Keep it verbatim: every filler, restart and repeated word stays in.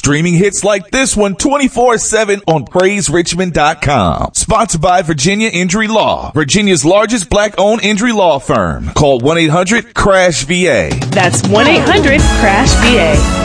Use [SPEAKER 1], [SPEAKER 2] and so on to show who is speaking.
[SPEAKER 1] Streaming hits like this one twenty-four seven on praise richmond dot com. Sponsored by Virginia Injury Law, Virginia's largest black-owned injury law firm. Call one eight hundred crash V A.
[SPEAKER 2] That's one eight hundred crash V A.